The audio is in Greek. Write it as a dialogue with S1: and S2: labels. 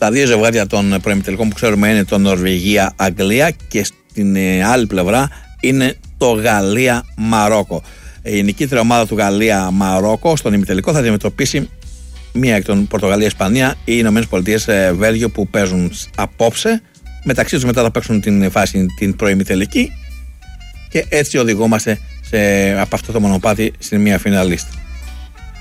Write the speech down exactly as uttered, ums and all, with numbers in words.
S1: τα δύο ζευγάρια των προημιτελικών που ξέρουμε είναι το Νορβηγία-Αγγλία και στην άλλη πλευρά είναι το Γαλλία-Μαρόκο. Η νικήτρια ομάδα του Γαλλία-Μαρόκο στον ημιτελικό θα αντιμετωπίσει μία εκ των Πορτογαλία-Ισπανία ή οι Ηνωμένες Πολιτείες Βέλγιο που παίζουν απόψε. Μεταξύ τους μετά θα παίξουν την φάση την προημιτελική και έτσι οδηγόμαστε σε, από αυτό το μονοπάτι στην μία φιναλίστη.